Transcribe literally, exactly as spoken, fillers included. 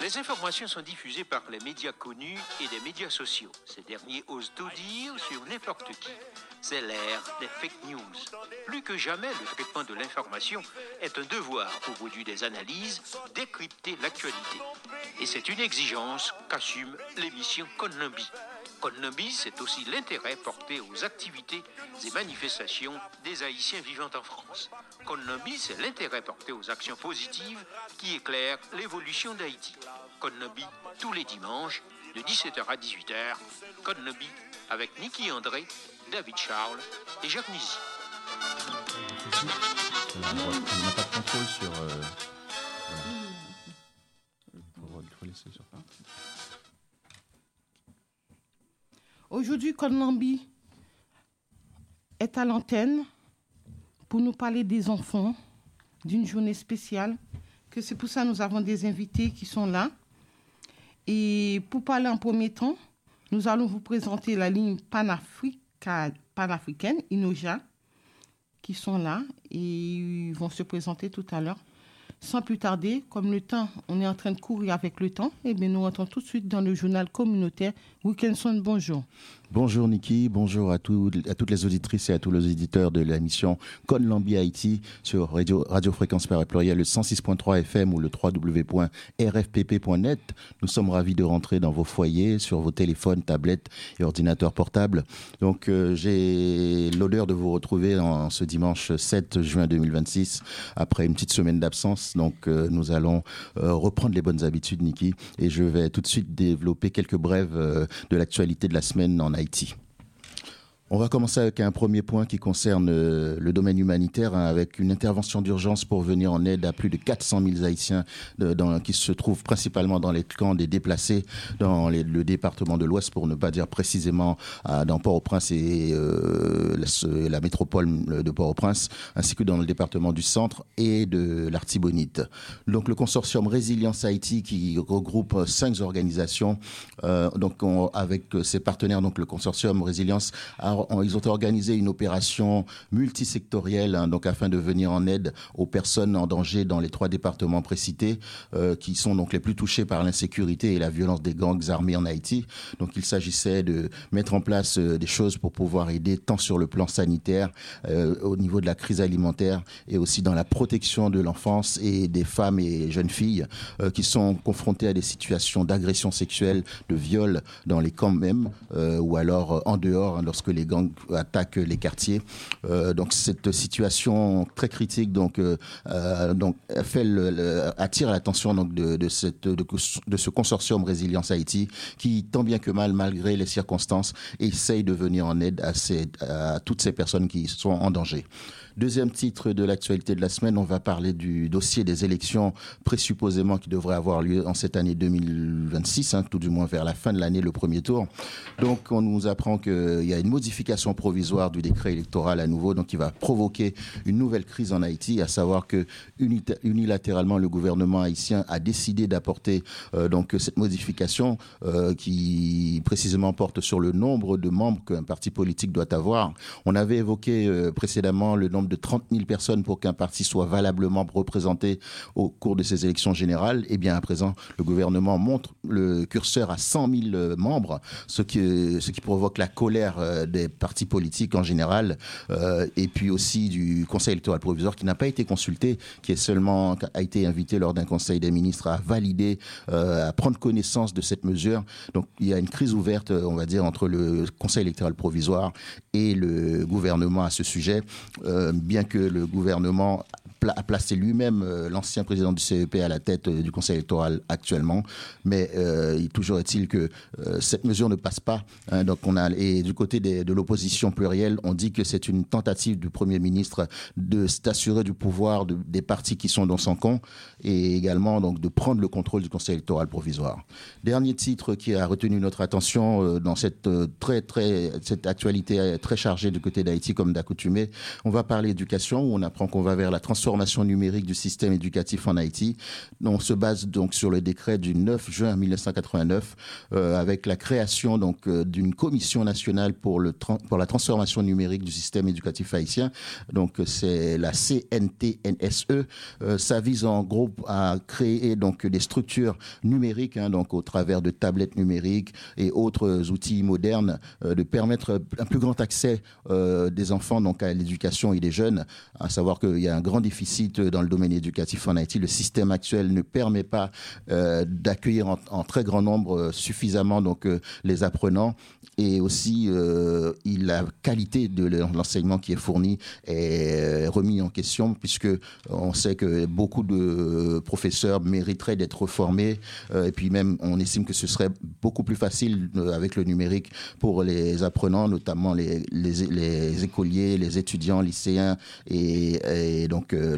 Les informations sont diffusées par les médias connus et des médias sociaux. Ces derniers osent tout dire sur n'importe qui. C'est l'ère des fake news. Plus que jamais, le traitement de l'information est un devoir au bout des analyses, décrypter l'actualité. Et c'est une exigence qu'assume l'émission Konlambi. Konlambi, c'est aussi l'intérêt porté aux activités et manifestations des Haïtiens vivant en France. Konlambi, c'est l'intérêt porté aux actions positives qui éclairent l'évolution d'Haïti. Konlambi, tous les dimanches, de dix-sept heures à dix-huit heures. Konlambi, avec Niki André, David Charles et Jacques Nizi. On n'a pas de contrôle sur... Euh... Il faut, il faut laisser sur ça. Aujourd'hui, Konlambi est à l'antenne pour nous parler des enfants, d'une journée spéciale, que c'est pour ça que nous avons des invités qui sont là. Et pour parler en premier temps, nous allons vous présenter la ligne panafrica, panafricaine, INOJA, qui sont là et ils vont se présenter tout à l'heure. Sans plus tarder, comme le temps, on est en train de courir avec le temps, eh bien nous rentrons tout de suite dans le journal communautaire. Wilkinson, bonjour. Bonjour Niki, bonjour à, tout, à toutes les auditrices et à tous les auditeurs de l'émission Konlambi Haïti sur Radio, Radio Fréquence Pluriel, le cent six virgule trois F M ou le w w w point r f p p point net. Nous sommes ravis de rentrer dans vos foyers, sur vos téléphones, tablettes et ordinateurs portables. Donc euh, j'ai l'honneur de vous retrouver en ce dimanche sept juin deux mille vingt-six, après une petite semaine d'absence. Donc euh, nous allons euh, reprendre les bonnes habitudes, Niki, et je vais tout de suite développer quelques brèves euh, de l'actualité de la semaine en Haïti. On va commencer avec un premier point qui concerne euh, le domaine humanitaire, hein, avec une intervention d'urgence pour venir en aide à plus de quatre cent mille Haïtiens de, dans, qui se trouvent principalement dans les camps des déplacés dans les, le département de l'Ouest, pour ne pas dire précisément à, dans Port-au-Prince et euh, la, la métropole de Port-au-Prince, ainsi que dans le département du Centre et de l'Artibonite. Donc le consortium Résilience Haïti, qui regroupe cinq organisations, euh, donc on, avec ses partenaires, donc le consortium Résilience a ils ont organisé une opération multisectorielle, hein, donc afin de venir en aide aux personnes en danger dans les trois départements précités, euh, qui sont donc les plus touchés par l'insécurité et la violence des gangs armés en Haïti. Donc il s'agissait de mettre en place euh, des choses pour pouvoir aider tant sur le plan sanitaire, euh, au niveau de la crise alimentaire, et aussi dans la protection de l'enfance et des femmes et jeunes filles euh, qui sont confrontées à des situations d'agression sexuelle, de viol dans les camps même, euh, ou alors euh, en dehors, hein, lorsque les gangs attaquent les quartiers. Euh, donc cette situation très critique donc euh, euh, donc fait le, le, attire l'attention donc de de cette de, de ce consortium Résilience Haïti, qui tant bien que mal, malgré les circonstances, essaye de venir en aide à ces à toutes ces personnes qui sont en danger. Deuxième titre de l'actualité de la semaine, on va parler du dossier des élections présupposément qui devraient avoir lieu en cette année deux mille vingt-six, hein, tout du moins vers la fin de l'année, le premier tour. Donc on nous apprend qu'il y a une modification provisoire du décret électoral à nouveau, donc qui va provoquer une nouvelle crise en Haïti, à savoir que unilatéralement le gouvernement haïtien a décidé d'apporter euh, donc cette modification euh, qui précisément porte sur le nombre de membres qu'un parti politique doit avoir. On avait évoqué euh, précédemment le nombre de trente mille personnes pour qu'un parti soit valablement représenté au cours de ces élections générales. Et bien à présent, le gouvernement montre le curseur à cent mille membres, ce qui, ce qui provoque la colère euh, des partis politiques en général, euh, et puis aussi du Conseil électoral provisoire qui n'a pas été consulté, qui est seulement a été invité lors d'un Conseil des ministres à valider, euh, à prendre connaissance de cette mesure. Donc il y a une crise ouverte, on va dire, entre le Conseil électoral provisoire et le gouvernement à ce sujet. Euh, bien que le gouvernement a placé lui-même euh, l'ancien président du C E P à la tête euh, du Conseil électoral actuellement, mais euh, toujours est-il que euh, cette mesure ne passe pas. Hein, donc on a, et du côté des, de l'opposition plurielle, on dit que c'est une tentative du Premier ministre de s'assurer du pouvoir de, des partis qui sont dans son camp, et également donc de prendre le contrôle du Conseil électoral provisoire. Dernier titre qui a retenu notre attention euh, dans cette euh, très très cette actualité très chargée du côté d'Haïti comme d'accoutumé, on va parler éducation, où on apprend qu'on va vers la transformation transformation numérique du système éducatif en Haïti. On se base donc sur le décret du neuf juin mille neuf cent quatre-vingt-neuf euh, avec la création donc euh, d'une commission nationale pour le tra- pour la transformation numérique du système éducatif haïtien. Donc c'est la C N T N S E. Euh, ça vise en gros à créer donc des structures numériques, hein, donc au travers de tablettes numériques et autres outils modernes, euh, de permettre un plus grand accès euh, des enfants donc à l'éducation et des jeunes. À savoir qu'il y a un grand déficit dans le domaine éducatif en Haïti. Le système actuel ne permet pas euh, d'accueillir en, en très grand nombre euh, suffisamment donc euh, les apprenants, et aussi euh, la qualité de l'enseignement qui est fourni est remis en question, puisque on sait que beaucoup de professeurs mériteraient d'être formés, euh, et puis même on estime que ce serait beaucoup plus facile euh, avec le numérique pour les apprenants, notamment les, les, les écoliers, les étudiants, lycéens et, et donc euh,